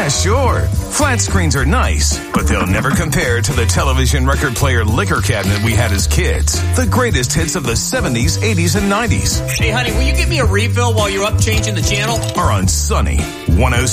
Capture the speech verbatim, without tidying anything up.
sure. Flat screens are nice, but they'll never compare to the television record player liquor cabinet we had as kids. The greatest hits of the seventies, eighties, and nineties Hey, honey, will you give me a refill while you're up changing the channel? are on Sunny one oh